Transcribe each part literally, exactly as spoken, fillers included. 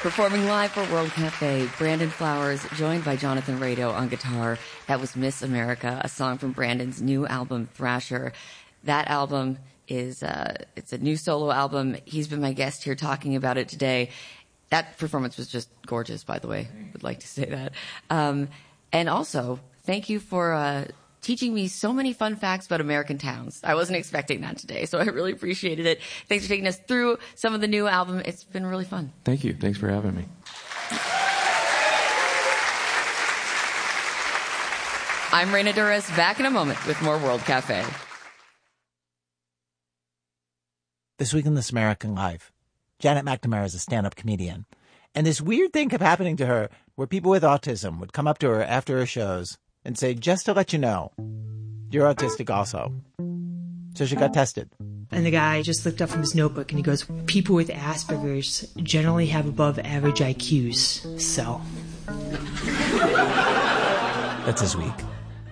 Performing live for World Cafe, Brandon Flowers, joined by Jonathan Rado on guitar. That was Miss America, a song from Brandon's new album, Thrasher. That album is, uh, it's a new solo album. He's been my guest here talking about it today. That performance was just gorgeous, by the way. Would like to say that. Um, and also, thank you for, uh, teaching me so many fun facts about American towns. I wasn't expecting that today, so I really appreciated it. Thanks for taking us through some of the new album. It's been really fun. Thank you. Thanks for having me. I'm Raina Duras, back in a moment with more World Cafe. This week in This American Life, Janet McNamara is a stand-up comedian. And this weird thing kept happening to her where people with autism would come up to her after her shows and say, just to let you know, you're autistic also. So she got tested. And the guy just looked up from his notebook and he goes, people with Asperger's generally have above average I Qs, so. That's this week.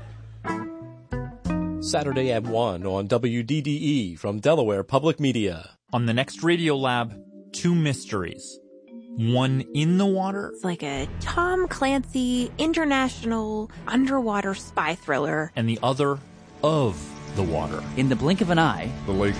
Saturday at one on W D D E from Delaware Public Media. On the next Radio Lab, two mysteries. One in the water. It's like a Tom Clancy international underwater spy thriller. And the other of the water. In the blink of an eye, the lake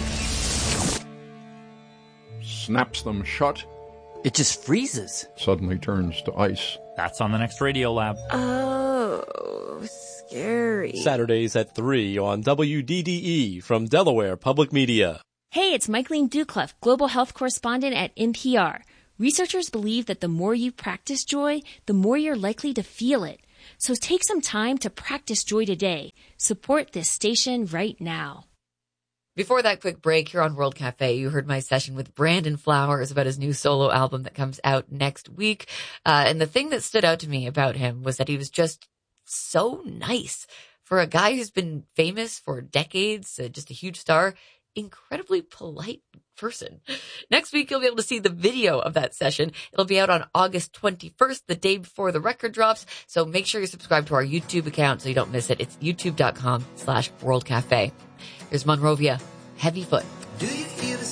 snaps them shut. It just freezes. Suddenly turns to ice. That's on the next Radio Lab. Oh, scary. Saturdays at three on W D D E from Delaware Public Media. Hey, it's Michaeline Ducliffe, Global Health Correspondent at N P R. Researchers believe that the more you practice joy, the more you're likely to feel it. So take some time to practice joy today. Support this station right now. Before that quick break here on World Cafe, you heard my session with Brandon Flowers about his new solo album that comes out next week. Uh, and the thing that stood out to me about him was that he was just so nice. For a guy who's been famous for decades, uh, just a huge star, incredibly polite person. Next week, you'll be able to see the video of that session. It'll be out on August twenty-first, the day before the record drops. So make sure you subscribe to our YouTube account so you don't miss it. It's youtube.com slash World Cafe. Here's Monrovia, Heavy Foot. Do you feel the